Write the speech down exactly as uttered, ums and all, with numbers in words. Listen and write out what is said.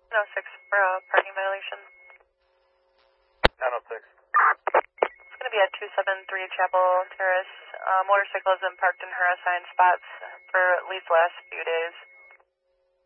nine oh six for a parking violation. nine oh six. It's going to be at two seventy-three Chapel Terrace. Uh, motorcycle has been parked in her assigned spots for at least the last few days.